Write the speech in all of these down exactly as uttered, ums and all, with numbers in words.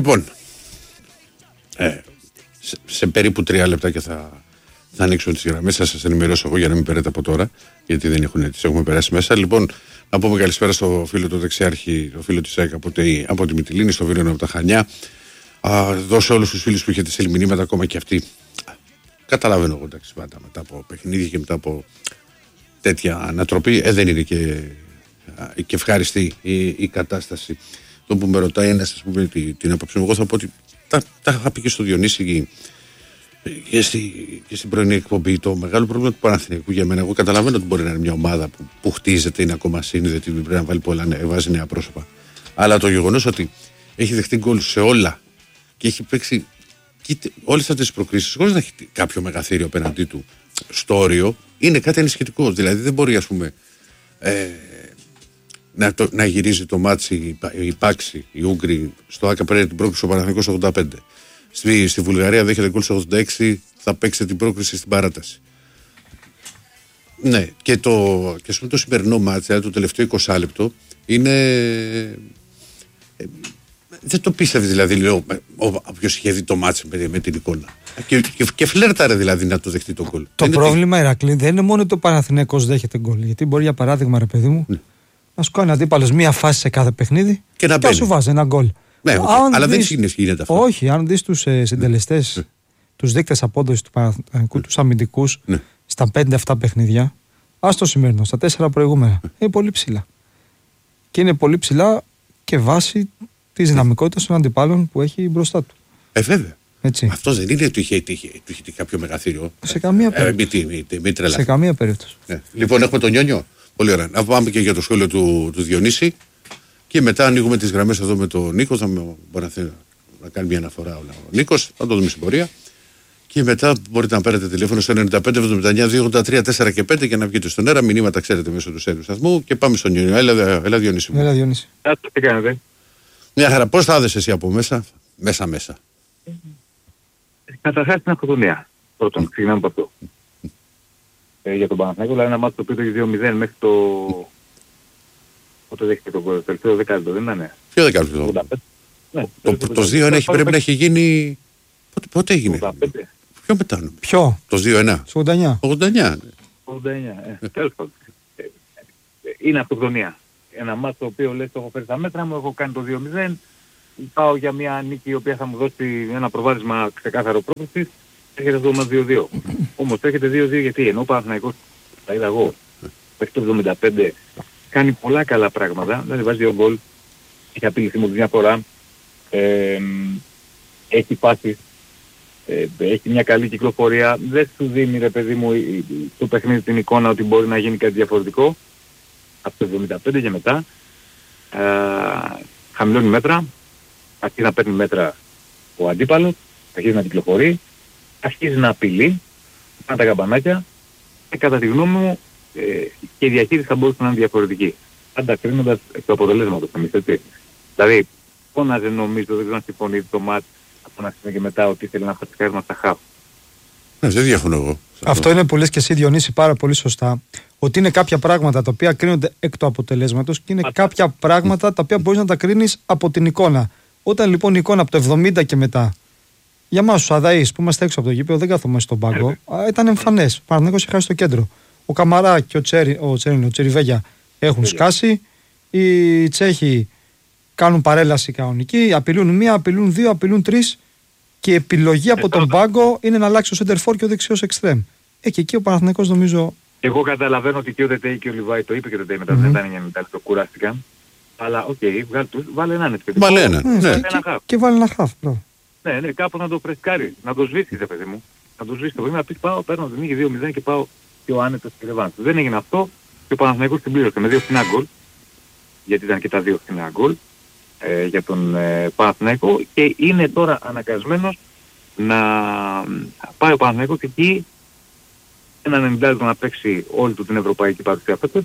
Λοιπόν, ε, σε, σε περίπου τρία λεπτά και θα, θα ανοίξω τις γραμμές. Θα σας ενημερώσω εγώ για να μην περαίτε από τώρα, γιατί δεν έχουν, τις έχουμε περάσει μέσα. Λοιπόν, να πούμε καλησπέρα στο φίλο του Δεξιάρχη, το φίλο της ΑΕΚ από, από τη Μυτιλήνη, στο Βίρονο από τα Χανιά. Α, δώσω όλους τους φίλους που έχετε στείλει μηνύματα, ακόμα και αυτοί. Καταλαβαίνω εγώ, εντάξει, πάντα μετά από παιχνίδια και μετά από τέτοια ανατροπή, ε, δεν είναι και, και ευχάριστη η, η κατάσταση. Το που με ρωτάει ένας, ας πούμε, την, την άποψη μου, εγώ θα πω ότι τα, τα είχα πει και στο Διονύση και, στη, και στην πρωινή εκπομπή. Το μεγάλο πρόβλημα του Παναθηναϊκού για μένα, εγώ καταλαβαίνω ότι μπορεί να είναι μια ομάδα που, που χτίζεται, είναι ακόμα σύνδετη, πρέπει να βάλει πολλά, βάζει νέα πρόσωπα. Αλλά το γεγονός ότι έχει δεχτεί γκολ σε όλα και έχει παίξει όλες αυτές τις προκρίσεις χωρίς να έχει κάποιο μεγαθύριο απέναντί του στο όριο, είναι κάτι ανησυχητικό. Δηλαδή δεν μπορεί, ας πούμε, ε, να, το, να γυρίζει το μάτσι η Πάξη, οι Ούγγροι, στο ΆΚΑ πέρα την πρόκριση ο Παναθηναϊκός ογδόντα πέντε. Στη, στη Βουλγαρία δέχεται γκολ στο ογδόντα έξι, θα παίξει την πρόκριση στην παράταση. Ναι, και το, και πούμε, το σημερινό μάτσι, δηλαδή το τελευταίο είκοσι λεπτό, είναι... Ε, δεν το πίστευε δηλαδή, λέω, όποιος είχε δει το μάτσι με, με την εικόνα. Και, και, και φλέρταρε δηλαδή να το δεχτεί τον γκολ. Το πρόβλημα, Ηρακλή, δεν είναι μόνο το Παναθηναϊκός δέχεται γκολ. Γιατί μπορεί, για παράδειγμα, ρε παιδί μου, ναι, να σου κάνει αντίπαλος μία φάση σε κάθε παιχνίδι και να, και να σου βάζει ένα γκολ. Ναι, okay. Αλλά δεις, δεν γίνεται αυτό. Όχι, αν δεις τους ε, συντελεστές, ναι, τους δείκτες απόδοσης του Παναθηναϊκού, ναι, τους αμυντικούς, ναι, στα πέντε αυτά παιχνίδια, ας το σημερινό, στα τέσσερα προηγούμενα, ναι, είναι πολύ ψηλά. Και είναι πολύ ψηλά και βάσει της δυναμικότητας των αντιπάλων που έχει μπροστά του. Ε, βέβαια. Αυτό δεν είναι ότι είχε, είχε, είχε κάποιο μεγαθύριο. Σε καμία περίπτωση. Ε, μη, μη, μη, μη σε καμία περίπτωση. Ναι. Λοιπόν, έχουμε τον Νιόνιο. Πολύ ωραία. Να πάμε και για το σχόλιο του, του Διονύση. Και μετά ανοίγουμε τις γραμμές εδώ με τον Νίκο. Θα μπορεί να, να κάνει μια αναφορά ο Νίκος. Θα το δούμε στην πορεία. Και μετά μπορείτε να πάρετε τηλέφωνο στο ενενήντα πέντε εβδομήντα εννιά δύο ογδόντα τρία τέσσερα και πέντε και να βγείτε στον αέρα. Μηνύματα ξέρετε μέσω του σέρβιου σταθμού. Και πάμε στον Νιόνιο. Έλα, έλα Διονύση. Έλα, Διονύση. Τι κάνετε? Μια χαρά. Πώς θα έδεσαι εσύ από μέσα, μέσα μέσα. Καταρχάς την αυτοκτονία. Πρώτον, ξεκινάμε από αυτό. Ε, για τον Παναθηναϊκό, δηλαδή ένα μάτι το οποίο το έχει δύο μηδέν μέχρι το... Πότε δέχεται το τελευταίο δεκάλεπτο, δεν είναι? Ποιο δεκάλεπτο? Ναι, το, το, το δύο ένα έχει, πρέπει να έχει γίνει... Πότε, πότε έγινε? ογδόντα πέντε. Ποιο μετά? Ποιο? Το δύο ένα. ογδόντα εννιά. ογδόντα εννιά. ογδόντα εννιά, ε, τέλος πάντων. Είναι αυτοκτονία. Ένα μάτι το οποίο λες το έχω φέρει στα μέτρα μου, έχω κάνει το δύο μηδέν. Πάω για μια νίκη η οποία θα μου δώσει ένα προβάδισμα ξεκάθαρο πρόκλησης. Έρχεται αυτό μας δύο δύο. Όμως έρχεται δύο δύο γιατί ενώ ο Παναθηναϊκός, τα είδα εγώ, μέχρι το εβδομήντα πέντε κάνει πολλά καλά πράγματα. Δηλαδή βάζει δύο γκολ, έχει απειληθεί μου μια φορά, ε, έχει πάσει, ε, έχει μια καλή κυκλοφορία. Δεν σου δίνει, ρε παιδί μου, το παιχνίδι την εικόνα ότι μπορεί να γίνει κάτι διαφορετικό. Από το εβδομήντα πέντε και μετά ε, χαμηλώνει μέτρα, αρχίζει να παίρνει μέτρα ο αντίπαλος, αρχίζει να κυκλοφορεί, αρχίζει να απειλεί, πάνε τα καμπανάκια και κατά τη γνώμη μου ε, και η διαχείριση θα μπορούσε να είναι διαφορετική. Πάντα κρίνοντας εκ του αποτελέσματος εμείς, έτσι. Δηλαδή, φώναζε νομίζω, δεν ξέρω αν συμφωνείτε το μάτς από να σημαίνει και μετά ότι ήθελε να φατσκάρει στα χαφ. Ναι, δεν διαφωνώ εγώ. Αυτό είναι που λες και εσύ, Διονύση, πάρα πολύ σωστά. Ότι είναι κάποια πράγματα τα οποία κρίνονται εκ του αποτελέσματος και είναι Άρα. κάποια πράγματα τα οποία μπορείς να τα κρίνεις από την εικόνα. Όταν λοιπόν η εικόνα από το εβδομήντα και μετά, για εμάς τους αδαείς που είμαστε έξω από το γήπεδο, δεν καθόμαστε στον πάγκο, yeah. ήταν εμφανές. Ο Παναθηναϊκός είχε χάσει το κέντρο. Ο Καμαρά και ο, Τσέρι, ο, Τσέρι, ο Τσεριβέγια έχουν yeah. σκάσει. Οι Τσέχοι κάνουν παρέλαση κανονική, απειλούν μία, απειλούν δύο, απειλούν τρεις. Και η επιλογή από τον πάγκο είναι να αλλάξει ο center for και ο δεξιός εξτρέμ. Ε, και εκεί ο Παναθηναϊκός νομίζω. Εγώ καταλαβαίνω ότι και ο Δετέι και ο Λιβάη το είπε και ο Δετέι μετά δεν ήταν για μετά το κουράστηκαν. Αλλά οκ, okay, βάλε έναν έτσι. Βάλε έναν. Ναι. Και, και, και βάλε ένα χαφ. Ναι, ναι, κάπου να το φρεσκάρει, να το σβήσει, ρε παιδί μου. Να το σβήσει το παιδί, να πεις πάω, παίρνω την νίκη δύο μηδέν και πάω πιο άνετος και ρεβάνς. Δεν έγινε αυτό και ο Παναθηναϊκός την πλήρωσε με δύο φθηνά γκολ. Γιατί ήταν και τα δύο φθηνά γκολ ε, για τον ε, Παναθηναϊκό και είναι τώρα αναγκασμένος να πάει ο Παναθηναϊκός εκεί έναν ενενήντα λεπτό να παίξει όλη του την ευρωπαϊκή παρουσία φέτος.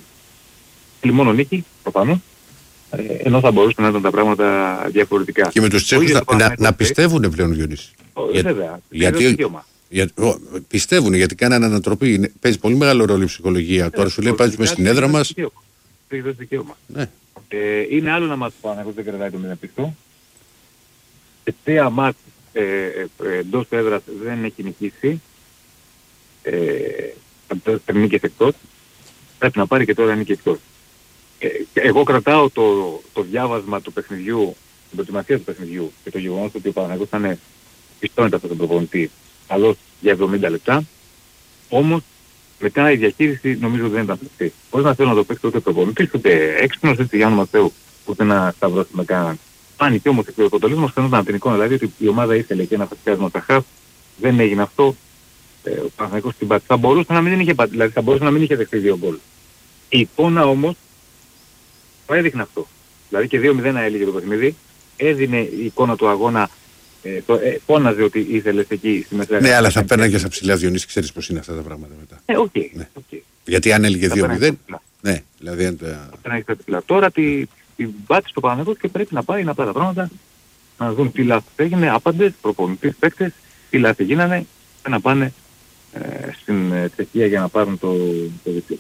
Μόνο νίκη, προφανώς. Ε, ενώ θα μπορούσαν να ήταν τα πράγματα διαφορετικά. Και με τους Τσέχους να, να, να πιστεύουν πλέον, Διονύση. Για, βέβαια. Γιατί, για, ο, πιστεύουν γιατί κάνανε ανατροπή. Είναι, παίζει πολύ μεγάλο ρόλο η ψυχολογία. Ε, Τώρα σου λέει πάμε στην έδρα μας. Ναι. Ε, είναι άλλο να μάθει πάνω, εγώ δεν κρατάει το μηδέν πιστό. τελευταία μάτς ε, ε, εντός έδρας δεν έχει νικήσει. Ε, παίρνει και εκτός. Πρέπει να πάρει και τώρα νίκη εκτός. Ε, εγώ κρατάω το, το διάβασμα του παιχνιδιού, την προετοιμασία του παιχνιδιού και το γεγονός ότι ο Παναθηναϊκός ήταν πιστώνεται αυτόν τον προπονητή καλός για εβδομήντα λεπτά. Όμως μετά η διαχείριση νομίζω δεν ήταν σωστή. Πώς να θέλω να το παίξει ούτε προπονητής, ούτε έξυπνος, ούτε για όνομα Θεού, ούτε να σταυρώσουμε κανέναν. Φάνηκε όμως εκ του αποτελέσματος φαινόταν από την εικόνα, δηλαδή ότι η ομάδα ήθελε και ένα φασιάσμα στα χαφ, δεν έγινε αυτό. Ε, ο Παναθηναϊκός την πάτησε. Θα μπορούσε να μην είχε, δηλαδή θα μπορούσε να μην είχε δεχτεί δύο γκολ. Η εικόνα όμως το έδειχνε αυτό. Δηλαδή και δύο μηδέν έλεγε το παιχνίδι, έδινε η εικόνα του αγώνα, ε, το, ε, φώναζε ότι ήθελες εκεί στη μεσαία. Ναι, αλλά θα παίρναγε στα ψηλά, Διονύση, ξέρεις πώς είναι αυτά τα πράγματα μετά. Ε, οκ. Okay, ναι. Okay. Γιατί αν έλεγε δύο μηδέν, ναι, δηλαδή αν τα... Θα ψηλά. Τώρα τη, την πάτησε το Παναθηναϊκός και πρέπει να πάει να πάει τα πράγματα, να δουν τι λάθος έγινε, άπαντες, προπονητές, παίκτες, τι λάθη γίνανε, και να πάνε ε, στην ε, Τσεχία για να πάρουν το, το δίκτυο.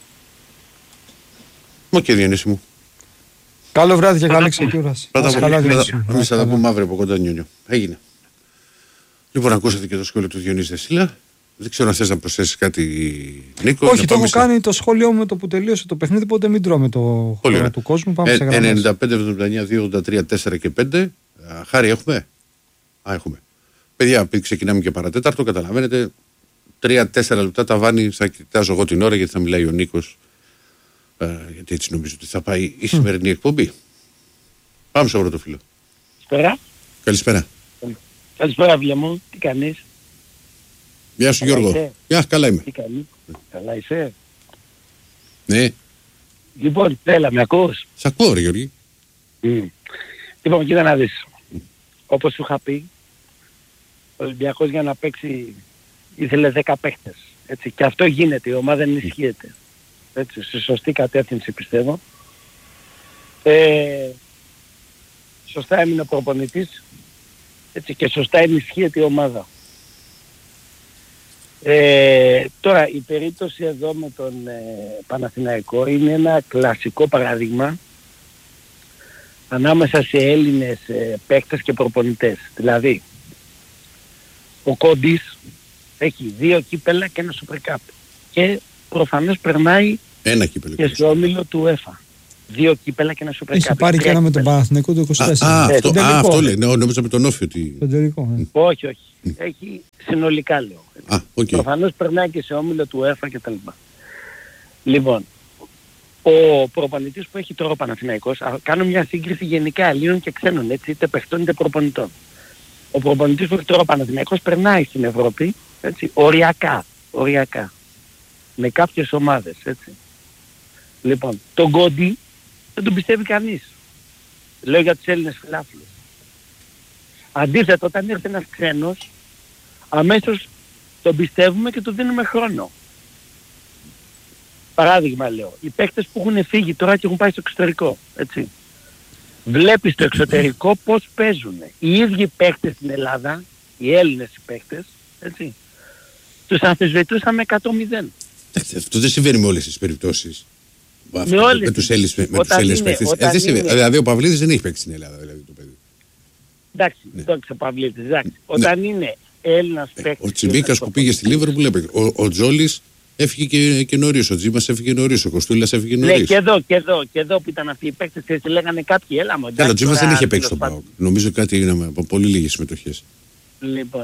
Οκ, okay, Διονύση μου. Καλό βράδυ και καλή ξεκούραση. Εμείς θα τα πούμε αύριο από κοντά, Νιόνιο. Έγινε. Λοιπόν, ακούσατε και το σχόλιο του Διονύση Δεσίλα. Δεν ξέρω αν θες να προσθέσεις κάτι, Νίκο. Όχι, το έχω κάνει το σχόλιο μου με το που τελείωσε το παιχνίδι, οπότε μην τρώμε το χρόνο του κόσμου. Πάμε σε γραμμές. ενενήντα πέντε εβδομήντα εννιά δύο ογδόντα τρία τέσσερα και πέντε. Χάρη έχουμε. Α, έχουμε. Παιδιά, ξεκινάμε και παρατέταρτο, καταλαβαίνετε. τρία τέσσερα λεπτά τα βάνει, θα κοιτάζω εγώ την ώρα γιατί θα μιλάει ο Νίκος. Ε, γιατί έτσι νομίζω ότι θα πάει η σημερινή mm. εκπομπή. Πάμε στο πρώτο φίλο. Καλησπέρα. Καλησπέρα. Καλησπέρα, φίλε μου. Τι κάνεις? Γεια σου, Γιώργο. Γεια, καλά είμαι. Τι κάνεις? Καλά είσαι? Ναι. Λοιπόν, έλα, με ακούς? Σ' ακούω, ρε Γιώργη. Mm. Λοιπόν, κοίτα να δεις. Mm. Όπως σου είχα πει, ο Ολυμπιακός για να παίξει ήθελε δέκα παίχτες. Έτσι. Και αυτό γίνεται, η ομάδα ενισχύεται. Έτσι, σε σωστή κατεύθυνση πιστεύω. Ε, σωστά έμεινε ο προπονητής, έτσι, και σωστά ενισχύεται η ομάδα. Ε, τώρα η περίπτωση εδώ με τον ε, Παναθηναϊκό είναι ένα κλασικό παράδειγμα ανάμεσα σε Έλληνες ε, παίκτες και προπονητές. Δηλαδή ο Κόντις έχει δύο κύπελα και ένα Super Cup και προφανώς περνάει ένα κύπελο και στο όμιλο του UEFA. Δύο κύπελα και ένα Super Cup. Έχει πάρει και ένα με τον Παναθηναϊκό το είκοσι τέσσερα. Α, α, αυτό, α αυτό λέει. Ναι, νόμιζα με τον Όφη ότι... Το τελικό, ναι. Όχι, όχι. Έχει συνολικά λέω. Α, okay. Προφανώς περνάει και σε όμιλο του UEFA και τα λοιπά. Λοιπόν, ο προπονητής που έχει τώρα ο Παναθηναϊκός, κάνω μια σύγκριση γενικά Ελλήνων και ξένων, έτσι, είτε παιχτών είτε προπονητών. Ο προπονητής που έχει τώρα ο Παναθηναϊκός περνάει στην Ευρώπη, έτσι, οριακά, οριακά, με κάποιες ομάδες, έτσι. Λοιπόν, τον Κόντι δεν τον πιστεύει κανείς. Λέω για τους Έλληνες φιλάθλους. Αντίθετα, όταν ήρθε ένας ξένος, αμέσως τον πιστεύουμε και του δίνουμε χρόνο. Παράδειγμα λέω, οι παίκτες που έχουν φύγει τώρα και έχουν πάει στο εξωτερικό, έτσι. Βλέπεις στο εξωτερικό πώς παίζουν. Οι ίδιοι παίκτες στην Ελλάδα, οι Έλληνες οι παίκτες, έτσι, τους αμφισβητούσαν με εκατό μηδέν. Αυτό δεν συμβαίνει με όλες τις περιπτώσεις. Με, όλες, με τους Έλληνες, με τους Έλληνες παίκτες. Ε, είναι... Δηλαδή ο Παυλίδης δεν έχει παίξει στην Ελλάδα, δηλαδή το παιδί. Εντάξει, ναι. Το έξω Παυλίδης, εντάξει. Ναι. Όταν είναι Έλληνας παίκτης... Ο Τσιμίκας που πήγε στη Λίβερπουλ έπαιξε. Ο, ο Τζόλης έφυγε και, και νωρίς, ο Τζίμας έφυγε νωρίς, ο Κοστούλας έφυγε νωρίς. Ναι, και εδώ, και εδώ, και εδώ που ήταν αυτοί οι παίκτες και λέγανε κάποιοι, έλα μου. Καλά, ο Τζίμας δεν είχε παίξει στον ΠΑΟΚ. Νομίζω κάτι είναι από πολύ λίγες συμμετοχές. Λοιπόν,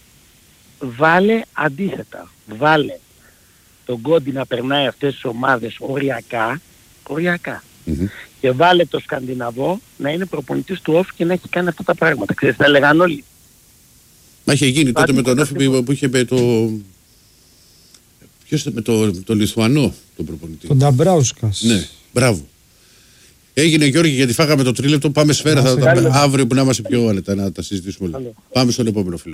βάλε αντίθετα, βάλε τον Κόντι να περνάει αυτές τις ομάδες οριακά, οριακά. Mm-hmm. Και βάλε το Σκανδιναβό να είναι προπονητής του Όφη και να έχει κάνει αυτά τα πράγματα. Ξέρεις, τα λέγαν όλοι. Μα είχε γίνει τότε με τον Όφη που, που είχε με το... Ποιος με το, το Λιθουανό τον προπονητή. Τον Νταμπράουσκας. Ναι, μπράβο. Έγινε, Γιώργη, γιατί φάγαμε το τρίλεπτο. Πάμε σφαίρα, θα, θα, αύριο που να είμαστε πιο άνετα να τα συζητήσουμε όλα. Πάμε στον επόμενο φίλο.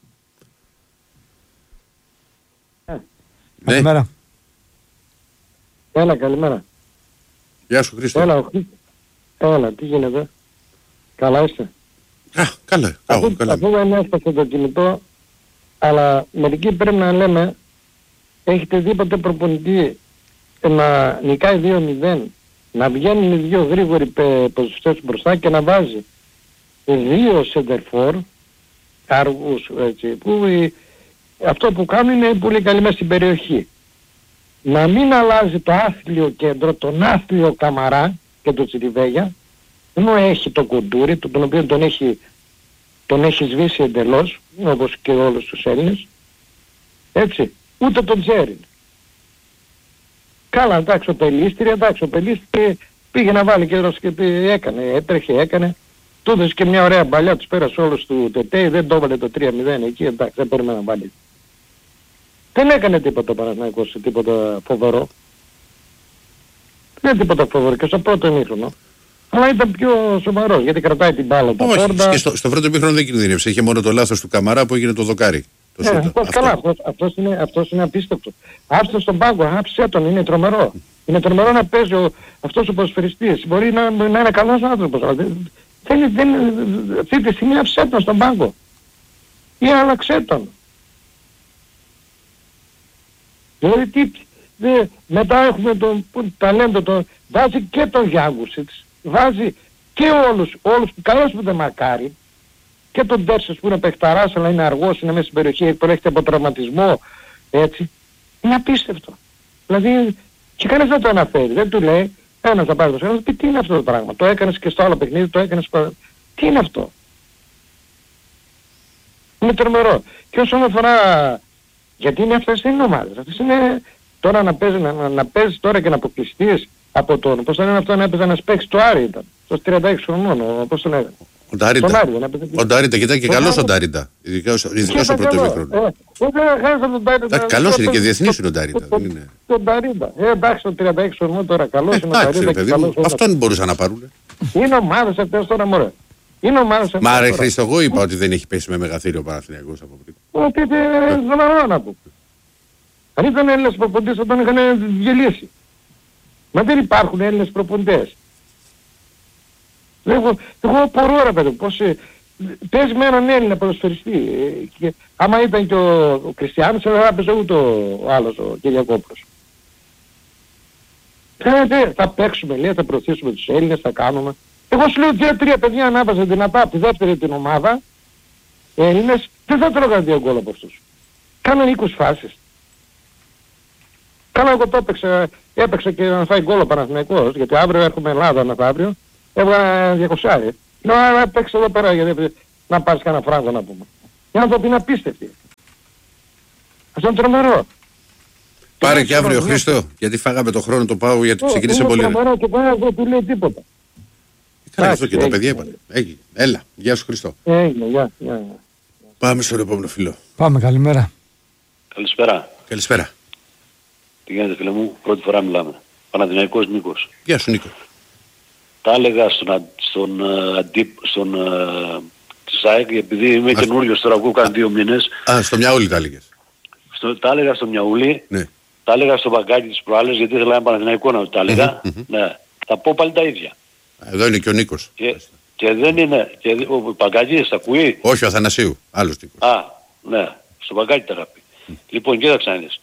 Καλημέρα. Έλα, καλημέρα. Γεια σου, Χρήστο. Έλα, ο... Έλα, τι γίνεται. Καλά είστε. Α, καλά. Αφού, καλά. αφού δεν έφτασε το κινητό, αλλά μερικοί πρέπει να λέμε, έχετε δει ποτέ προπονητή να νικάει δύο μηδέν, να βγαίνουν οι δύο γρήγοροι ποσοστές μπροστά και να βάζει δύο σεντερφόρ αργούς, έτσι, που ε, αυτό που κάνουν είναι πολύ καλή μέσα στην περιοχή. Να μην αλλάζει το άθλιο κέντρο, τον άθλιο Καμαρά και τον Τσιριβέγια, ενώ έχει το Κουντούρι, τον οποίο τον έχει, τον έχει σβήσει εντελώς, όπως και όλους τους Έλληνες, έτσι, ούτε τον Τζέριν. Καλά, εντάξει, ο Πελίστρη, εντάξει, ο Πελίστρη πήγε να βάλει κέντρο και έκανε, έτρεχε, έκανε. Του έδωσε και μια ωραία μπαλιά, τους πέρασε όλους του Τετέι, δεν το έβαλε το τρία μηδέν εκεί, εντάξει, δεν περίμενα να βάλει. Δεν έκανε τίποτα ο Παναθηναϊκός, τίποτα φοβερό. Δεν τίποτα φοβερό και στο πρώτο ημίχρονο. Αλλά ήταν πιο σοβαρός, γιατί κρατάει την μπάλα τα πόρτα. Και στο, στο πρώτο ημίχρονο δεν κινδύνευσε, είχε μόνο το λάθος του Καμαρά που έγινε το δοκάρι. Το ναι, αυτό, αυτό. Καλά, αυτός, αυτός, είναι, αυτός είναι απίστευτο. Άφησε στον πάγκο, άφησε τον, είναι τρομερό. Είναι τρομερό να παίζει ο, αυτός ο ποδοσφαιριστής. Μπορεί να, να είναι καλός άνθρωπος, αλλά δεν, δεν, δεν, αυτή τη στιγμή άφησε τον στον πάγκο. Ή άλλαξε τον. Δηλαδή τι, δε, μετά έχουμε τον ταλέντο, το, βάζει και τον Γιάνγκουσιτς, βάζει και όλους, όλους καλώς που δεν μακάρει, και τον Τέρσες που είναι παιχταράς αλλά είναι αργός, είναι μέσα στην περιοχή, προέρχεται από τραυματισμό, έτσι. Είναι απίστευτο. Δηλαδή και κανείς δεν το αναφέρει, δεν του λέει, ένας θα πάρει το σένος, πει τι είναι αυτό το πράγμα, το έκανες και στο άλλο παιχνίδι, το έκανες, τι είναι αυτό. Είναι τρομερό. Και όσον αφορά, γιατί είναι αυτές είναι ομάδες, αυτές είναι τώρα να παίζει, να, να παίζεις τώρα και να αποκλειστείς από τον, πώς θα λένε αυτό να έπαιζε να παίξει το Άρη ήταν, στο τριάντα έξι χρονών, πώς τον έλεγε. Ο Νταρίτα. Ο Νταρίτα, κοιτά και καλός ο Νταρίτα. Ειδικά στο πρώτο ημίχρονο. Καλός είναι και διεθνής είναι ο Νταρίτα. Ο Νταρίτα. Ε, εντάξει, το τριάντα έξι χρονών τώρα καλός είναι ο Νταρίτα. Αυτόν μπορούσαν να πάρουν. Είναι ομάδες αυτές τώρα, μωρέ. Είναι ομάδες αυτές. Μα ρε Χρήστο, εγώ είπα ότι δεν έχει πέσει με μεγαθύριο Παναθηναϊκός από πριν. Ότι είναι να πω. Αν ήταν Έλληνες προποντές θα τον είχαν γελίσει. Μα δεν υπάρχουν Έλληνες προποντές. Εγώ, εγώ απορώ ρε παιδί, πώς ε, παίζει με έναν Έλληνα ποδοσφαιριστή. Ε, και, άμα ήταν και ο, ο Κριστιανός, δεν θα παίζει ούτε ο άλλος, ο Κυριακόπουλος. Ε, θα παίξουμε, λέει, θα προωθήσουμε τους Έλληνες, θα κάνουμε. Εγώ σου λέω δύο τρία παιδιά ανάβαζε δυνατά από τη δεύτερη την ομάδα, Έλληνες, δεν θα τρώγαν δύο γκολ από αυτούς. Κάνανε είκοσι φάσεις. Καλά, εγώ το έπαιξα, έπαιξα και να φάει γκολ ο Παναθηναϊκός, γιατί αύριο έρχομαι Ελλάδα μεθαύριο. Έβγαλα διακόσια. Να παίξει εδώ πέρα γιατί να πάρεις κανένα φράγκο να πούμε. Για να το πει είναι απίστευτη. Αυτό είναι τρομερό. Πάρε και αύριο Χρήστο, γιατί φάγαμε το χρόνο το πάω γιατί ξεκίνησε πολύ. Είναι τρομερό και πάει δεν του λέει τίποτα. Καλά αυτό και τα παιδιά είπαν. Έγινε. Έλα. Γεια σου Χρήστο. Έγινε. Γεια. Πάμε στον επόμενο φίλο. Πάμε. Καλημέρα. Καλησπέρα. Καλησπέρα. Τι γίνεται φίλε μου, πρώτη φορά μιλάμε. Παναθηναϊκός Νίκος. Γεια σου Νίκο. Τα έλεγα στον, στον, στον, στον ΣΑΕΚ, επειδή είμαι καινούριος τώρα που έκανε δύο μήνες. Α, στο Μιαούλι τα έλεγες. Στο, τα έλεγα στο Μιαούλι, ναι. Τα έλεγα στο Μπαγκάκι τις προάλλες, γιατί ήθελα ένα Παναθηναϊκό να τα έλεγα. Mm-hmm, mm-hmm. Ναι. Θα πω πάλι τα ίδια. Εδώ είναι και ο Νίκος. Και, και δεν είναι, και, ο Μπαγκάκης τα ακούει. Όχι, ο Αθανασίου, άλλος Νίκος. Α, ναι, στο Μπαγκάκι τα πει. Mm. Λοιπόν, κοίταξε να δεις.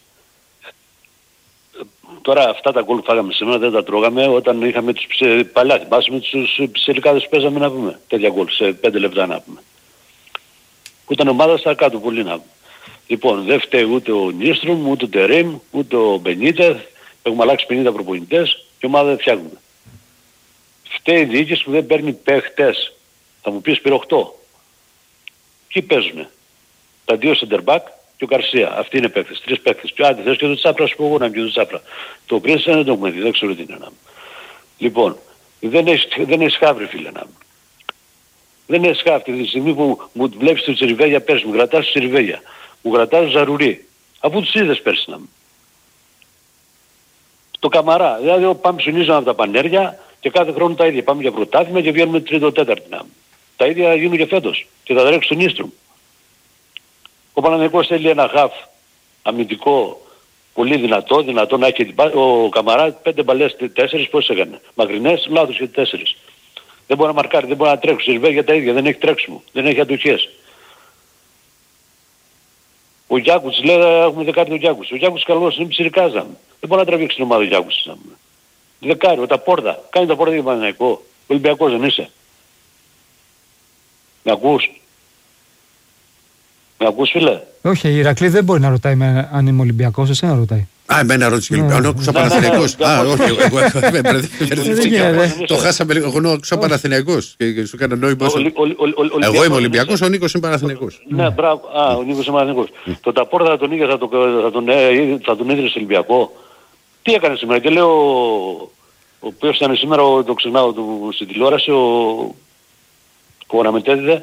Τώρα αυτά τα γκολ που φάγαμε σήμερα δεν τα τρώγαμε όταν είχαμε τους ψε... παλιά, θυμάσαι με τους ψελικάδες που παίζαμε να πούμε. Τέτοια γκολ σε πέντε λεπτά να πούμε. Που ήταν ομάδα στα κάτω πολύ να πούμε. Λοιπόν, δεν φταίει ούτε ο Νίστρουμ, ούτε ο Τερίμ, ούτε ο Μπενίτεθ. Έχουμε αλλάξει πενήντα προπονητές και ομάδα δεν φτιάχνουμε. Φταίει η διοίκηση που δεν παίρνει παίχτες. Θα μου πεις πήρε οκτώ. Ποιοι παίζουνε. Τα δύο center back και ο Καρσία. Αυτοί είναι παίκτες. Τρεις παίκτες. Και άντε θες και το Τσάπρα, σου πω εγώ να πει το Τσάπρα. Το Κρίστα δεν το έχουμε δει. Δεν ξέρω τι είναι να μου. Λοιπόν, δεν έχεις, δεν έχεις χαύρι φίλε να μου. Δεν έχεις χαύρι. Τη στιγμή που μου βλέπεις το Τσιριβέγια πέρσι, μου κρατάς το Τσιριβέγια. Μου κρατάς το Ζαρουρί. Αφού τους είδες πέρσι να μου. Το Καμαρά. Δηλαδή πάμε ψωνίζαμε από τα πανέρια και κάθε χρόνο τα ίδια. Πάμε για πρωτάθλημα και βγαίνουμε τρίτο τέταρτο να μου. Τα ίδια γίνουν και φέτος. Και θα τρέξει στον Ίστρουμ. Ο Παναθηναϊκός θέλει ένα χαφ αμυντικό, πολύ δυνατό, δυνατό να έχει την πάση. Ο Καμαρά πέντε μπαλές, τέσσερις πώς έκανε. Μακρινές, λάθος και τέσσερις. Δεν μπορεί να μαρκάρει, δεν μπορεί να τρέξει. Σερβέ για τα ίδια, δεν έχει τρέξιμο, δεν έχει αντοχές. Ο Γιάκουτς, λέει έχουμε δεκάρι τον Γιάκουτς. Ο Γιάκουτς καλός, είναι ψηρικάζα. Δεν μπορεί να τραβήξει την ομάδα ο Γιάκουτς. Δεκάρι, τα πόρτα. Κάνει τα πόρτα για Παναθηναϊκό. Ολυμπιακός δεν είσαι. Με ακούς? Με ακούς φίλε? Όχι, η Ηρακλή δεν μπορεί να ρωτάει με, αν είμαι Ολυμπιακός, εσένα ρωτάει. Α, εμένα ρώτησε και Ολυμπιακός. Άκουσα Παναθηναϊκός. Α, όχι, εγώ το χάσαμε λίγο. Εγώ άκουσα Παναθηναϊκός και σου έκανα νόημα. Εγώ είμαι Ολυμπιακός, ο Νίκος είναι Παναθηναϊκός. Ναι, μπράβο. Α, ο Νίκος είναι Παναθηναϊκός. Το Ταπόρτα θα τον είχε, θα τον έδινε Ολυμπιακό. Τι έκανε σήμερα και λέω, ο οποίος ήταν σήμερα, το ξεχνάω στην τηλεόραση, ο αναμετέδιδε.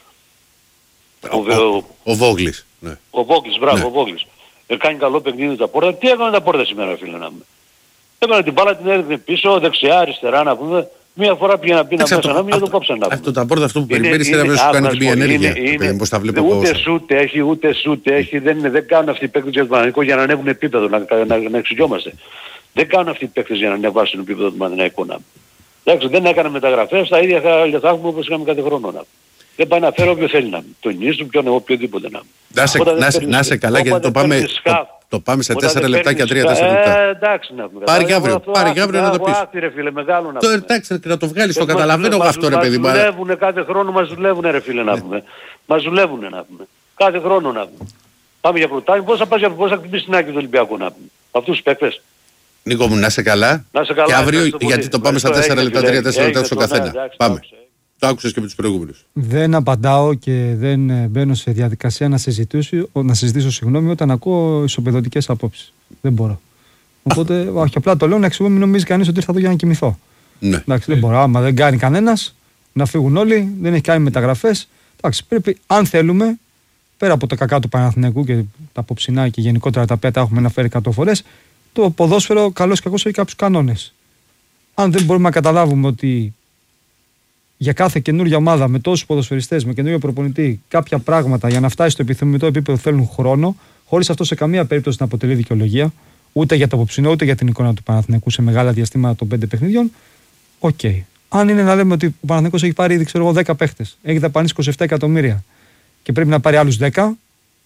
Ο Βόγλης. Ο Βόγλης, μπράβο, ο Βόγλης. Κάνει καλό παιχνίδι τα πόρτα. Τι έκανε τα πόρτα σήμερα, φίλε, να πούμε? Έκανε την μπάλα, την έριχνε πίσω, δεξιά, αριστερά, να πούμε. Μία φορά πήγε να πει να μέσα, να μην το κόψαν, να πούμε. Αυτό τα πόρτα, αυτό που περιμένεις είναι να σου κάνει την μία ενέργεια. Πώς τα βλέπω εγώ. Ούτε σούτ έχει, ούτε σούτ έχει. Δεν κάνουν αυτοί οι παίκτες για το Παναθηναϊκό για να ανέβουν επίπεδο, να εξηγιόμαστε. Δεν κάνουν αυτοί οι παίκτες για να ανεβάσουν επίπεδο του Παναθηναϊκού, να πούμε. Εντάξει, δεν έκανε μεταγραφές, τα ίδια θα έχουμε όπως είχαμε κάθε χρόνο, να πούμε. Δεν πάει να φέρω όποιο θέλει να μου. Τον Ίσου, ποιον εγώ, οποιοδήποτε να μου. Να είσαι καλά γιατί το πάμε, το, το πάμε σε τέσσερα λεπτά και τρία τέσσερα λεπτά. Ε, εντάξει να πούμε. Πάρε και αύριο, πάρε και αύριο να το πεις. Άχτη ρε φίλε, μεγάλο να το, πούμε. Εντάξει, να το βγάλεις, το καταλαβαίνω εγώ αυτό ρε παιδί μου. Μας δουλεύουνε κάθε χρόνο, μας δουλεύουνε ρε φίλε να πούμε. Μας δουλεύουνε να πούμε. Κάθε χρόνο να πούμε. Πάμε για πρωτάθλημα, πώς θα πας για πώς θα χτυπήσεις την άκρη του Ολυμπιακού να πούμε. Αυτούς τους παίκτες. Νίκο μου, να είσαι καλά. Και αύριο γιατί το πάμε στα τέσσερα λεπτά, τρία τέσσερα λεπτά στο καθένα. Πάμε. Το άκουσες και με τους προηγούμενους. Δεν απαντάω και δεν μπαίνω σε διαδικασία να συζητήσω, να συζητήσω συγγνώμη, όταν ακούω ισοπεδωτικές απόψεις. Δεν μπορώ. Οπότε, όχι, απλά το λέω να εξηγώ, μην νομίζει κανείς ότι ήρθα εδώ για να κοιμηθώ. Ναι. Εντάξει, δεν μπορώ. Άμα δεν κάνει κανένας, να φύγουν όλοι, δεν έχει κάνει μεταγραφές. Εντάξει, πρέπει, αν θέλουμε, πέρα από τα κακά του Παναθηναϊκού και τα απόψινά και γενικότερα τα οποία τα έχουμε αναφέρει εκατό φορές, το ποδόσφαιρο καλώς και κακώς έχει κάποιους κανόνες. Αν δεν μπορούμε να καταλάβουμε ότι για κάθε καινούργια ομάδα με τόσους ποδοσφαιριστές, με καινούργιο προπονητή, κάποια πράγματα για να φτάσει στο επιθυμητό επίπεδο θέλουν χρόνο, χωρίς αυτό σε καμία περίπτωση να αποτελεί δικαιολογία, ούτε για το απόψινό, ούτε για την εικόνα του Παναθηναϊκού σε μεγάλα διαστήματα των πέντε παιχνιδιών. Οκ. Okay. Αν είναι να λέμε ότι ο Παναθηναϊκός έχει πάρει ήδη ξέρω εγώ δέκα παίχτες, έχει δαπανίσει είκοσι επτά εκατομμύρια και πρέπει να πάρει άλλους δέκα,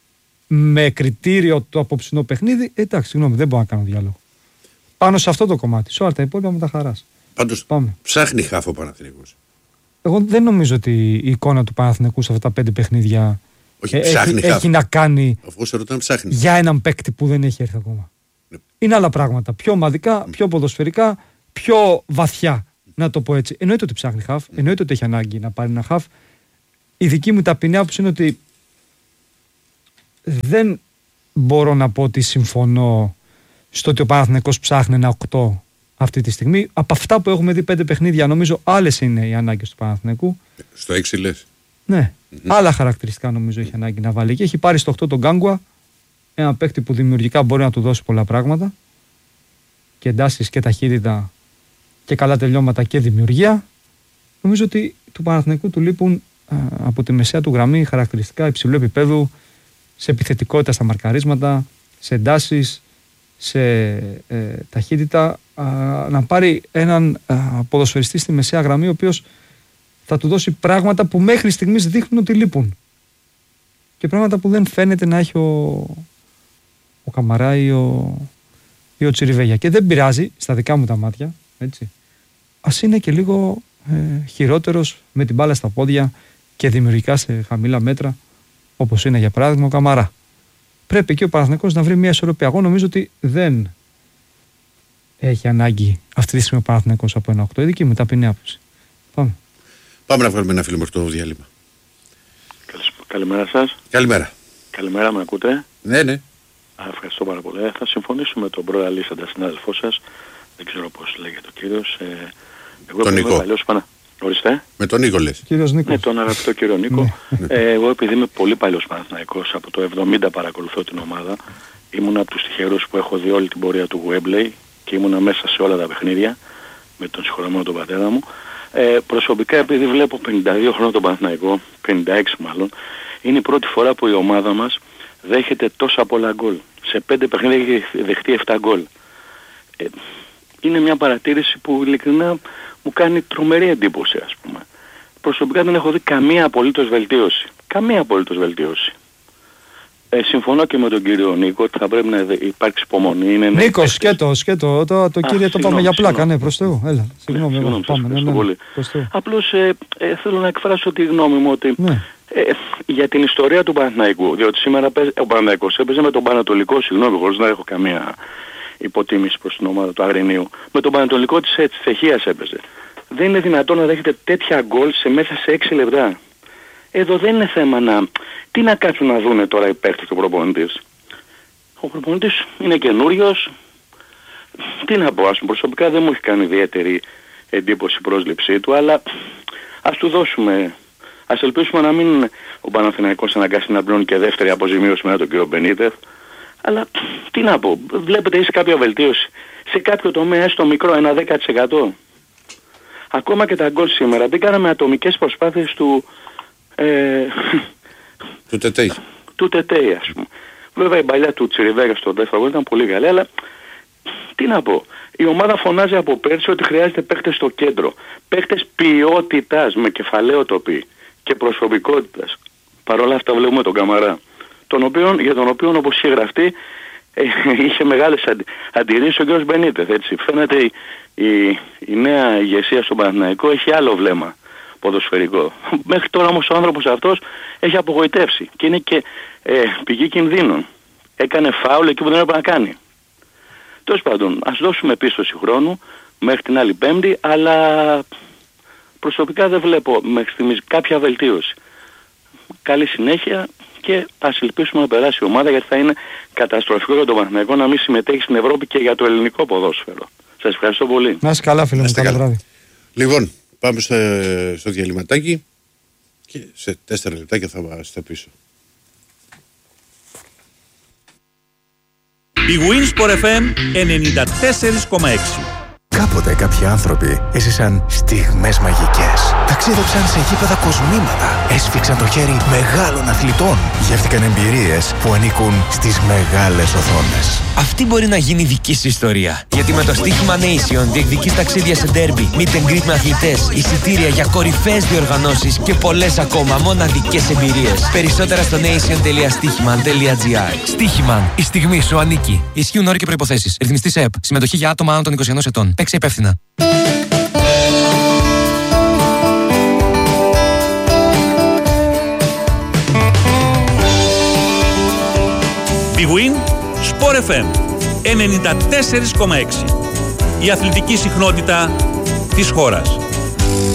με κριτήριο το απόψινό παιχνίδι, εντάξει, συγγνώμη, δεν μπορώ να κάνω διάλογο. Πάνω σε αυτό το κομμάτι. Σε όλα τα υπόλοιπα με τα χαράς. Πάντως ψάχνει χάφο ο Παναθηναϊκός. Εγώ δεν νομίζω ότι η εικόνα του Παναθηναϊκού σε αυτά τα πέντε παιχνίδια όχι, έχει, έχει να κάνει ρωτάνε, για έναν παίκτη που δεν έχει έρθει ακόμα. Ναι. Είναι άλλα πράγματα. Πιο ομαδικά, mm. πιο ποδοσφαιρικά, πιο βαθιά. Να το πω έτσι. Εννοείται ότι ψάχνει χαφ, mm. εννοείται ότι έχει ανάγκη να πάρει ένα χαφ. Η δική μου ταπεινή άποψη είναι ότι δεν μπορώ να πω ότι συμφωνώ στο ότι ο Παναθηναϊκός ψάχνει ένα οκτώ αυτή τη στιγμή. Από αυτά που έχουμε δει πέντε παιχνίδια, νομίζω άλλες είναι οι ανάγκες του Παναθηναϊκού. Στο έξι λες. Ναι. Mm-hmm. Άλλα χαρακτηριστικά νομίζω έχει ανάγκη να βάλει. Και έχει πάρει στο οκτώ τον Γκάνγκουα, ένα παίκτη που δημιουργικά μπορεί να του δώσει πολλά πράγματα. Και εντάσεις και ταχύτητα και καλά τελειώματα και δημιουργία. Νομίζω ότι του Παναθηναϊκού του λείπουν α, από τη μεσαία του γραμμή χαρακτηριστικά υψηλού επίπεδου, σε επιθετικότητα στα μαρκαρίσματα, σε εντάσεις, σε ε, ταχύτητα, α, να πάρει έναν α, ποδοσφαιριστή στη μεσαία γραμμή ο οποίος θα του δώσει πράγματα που μέχρι στιγμής δείχνουν ότι λείπουν και πράγματα που δεν φαίνεται να έχει ο, ο Καμαρά ή ο, ή ο Τσιριβέγια, και δεν πειράζει στα δικά μου τα μάτια, έτσι. Ας είναι και λίγο ε, χειρότερος με την μπάλα στα πόδια και δημιουργικά σε χαμηλά μέτρα, όπως είναι για παράδειγμα ο Καμαρά. Πρέπει και ο Παναθηναϊκός να βρει μια ισορροπία. Εγώ νομίζω ότι δεν έχει ανάγκη αυτή τη στιγμή ο Παναθηναϊκός από ένα οκτώ. Η δική μου ταπεινή άποψη. Πάμε. Πάμε να βγάλουμε ένα φίλο μέχρι το διάλειμμα. Καλημέρα σας. Καλημέρα. Καλημέρα, με ακούτε? Ναι, ναι. Α, ευχαριστώ πάρα πολύ. Θα συμφωνήσω με τον προαλήσαντα συνάδελφό σας. Δεν ξέρω πώς λέγεται ο κύριος. Ε, εγώ τον Νίκο. Παλιός Πανα... Ορίστε. Με τον Νίκο λες. Κύριος Νίκος. Ναι, τον αγαπητό κύριο Νίκο. ε, εγώ επειδή είμαι πολύ παλιός Παναθηναϊκός, από το εβδομήντα παρακολουθώ την ομάδα. Ήμουν από τους τυχερούς που έχω δει όλη την πορεία του Γουέμπλεϊ και ήμουνα μέσα σε όλα τα παιχνίδια με τον συγχωρεμένο τον πατέρα μου. Ε, προσωπικά επειδή βλέπω πενήντα δύο χρόνια τον Παναθηναϊκό, πενήντα έξι μάλλον, είναι η πρώτη φορά που η ομάδα μας δέχεται τόσα πολλά γκολ. Σε πέντε παιχνίδια έχει δεχτεί επτά γκολ. Ε, είναι μια παρατήρηση που ειλικρινά μου κάνει τρομερή εντύπωση, ας πούμε. Προσωπικά δεν έχω δει καμία απολύτως βελτίωση. Καμία απολύτως βελτίωση. Ε, συμφωνώ και με τον κύριο Νίκο ότι θα πρέπει να υπάρξει υπομονή. Είναι Νίκο, σκέτο, σκέτο. Το, το κύριε το πάμε για πλάκα. Ναι, προς Θεού. Έλα, συγγνώμη. Ναι, συγγνώμη, πάμε, ναι, ναι, πολύ. Απλώς ε, ε, θέλω να εκφράσω τη γνώμη μου ότι ναι. ε, για την ιστορία του Παναθηναϊκού, διότι σήμερα παίζ, ο Παναθηναϊκός έπαιζε με τον Πανατολικό, συγγνώμη, χωρίς να έχω καμία υποτίμηση προς την ομάδα του Αγρινίου, με τον Πανατολικό της, της Τσεχίας έπαιζε. Δεν είναι δυνατόν να δέχεται τέτοια γκολ σε μέσα σε έξι λεπτά. Εδώ δεν είναι θέμα να... Τι να κάτσουν να δούνε τώρα οι παίκτες του προπονητής. Ο προπονητής είναι καινούριος. Τι να πω, ας πούμε, προσωπικά δεν μου έχει κάνει ιδιαίτερη εντύπωση η πρόσληψή του, αλλά ας του δώσουμε... Ας ελπίσουμε να μην ο Παναθηναϊκός αναγκάσει να πληρώνει και δεύτερη αποζημίωση μετά τον κύριο Μπενίτεθ. Αλλά τι να πω, βλέπετε είσαι κάποια βελτίωση. Σε κάποιο τομέα έστω μικρό, ένα δέκα τοις εκατό. Ακόμα και τα γκολ σήμερα δεν κάναμε ατομικές προσπάθειες του... Ε, του Τετέι. Του Τετέι, ας πούμε. Βέβαια η παλιά του Τσιριβέγα στο δεύτερο γκολ ήταν πολύ καλή, αλλά τι να πω. Η ομάδα φωνάζει από πέρσι ότι χρειάζεται παίχτες στο κέντρο. Παίχτες ποιότητας με κεφαλαίο το πει και προσωπικότητας. Παρ' όλα αυτά βλέπουμε τον Καμαρά, τον οποίον, για τον οποίο όπως είχε γραφτεί ε, είχε μεγάλες αντι, αντιρρήσεις ο κ. Μπενίτεθ. Έτσι. Φαίνεται η, η, η νέα ηγεσία στον Παναθηναϊκό έχει άλλο βλέμμα ποδοσφαιρικό. Μέχρι τώρα όμως ο άνθρωπος αυτός έχει απογοητεύσει και είναι και ε, πηγή κινδύνων. Έκανε φάουλ εκεί που δεν έπρεπε να κάνει. Τέλος πάντων, ας δώσουμε πίστοση χρόνου μέχρι την άλλη Πέμπτη, αλλά προσωπικά δεν βλέπω μέχρι στιγμής κάποια βελτίωση. Καλή συνέχεια και ας ελπίσουμε να περάσει η ομάδα, γιατί θα είναι καταστροφικό για τον Παναθηναϊκό να μην συμμετέχει στην Ευρώπη και για το ελληνικό ποδόσφαιρο. Σας ευχαριστώ πολύ. Να είσαι καλά, φίλε μου. Καλό βράδυ. Λοιπόν, πάμε στο, στο διαλυματάκι και σε τέσσερα λεπτάκια θα είμαστε πίσω. Η Winsport εφ εμ ενενήντα τέσσερα κόμμα έξι. Κάποτε κάποιοι άνθρωποι έζησαν στιγμές μαγικές. Ταξίδεψαν σε γήπεδα κοσμήματα. Έσφιξαν το χέρι μεγάλων αθλητών. Γεύτηκαν εμπειρίες που ανήκουν στις μεγάλες οθόνες. Αυτή μπορεί να γίνει δική σου ιστορία. Γιατί με το στοίχημα Nation διεκδικείς ταξίδια σε ντέρμπι, meet and greet με αθλητές, εισιτήρια για κορυφαίες διοργανώσεις και πολλές ακόμα μοναδικές εμπειρίες. Περισσότερα στο nation τελεία στοίχημαν τελεία τζι άρ. Στοίχημαν. Η στιγμή σου ανήκει. Ισχύουν όροι και προϋποθέσεις. Ρυθμιστής ΕΕΠ. Συμμετοχή για άτομα άνω των είκοσι ενός ετών. Παίξε υπεύθυνα. Big Win Sport εφ εμ ενενήντα τέσσερα κόμμα έξι. Η αθλητική συχνότητα της χώρας.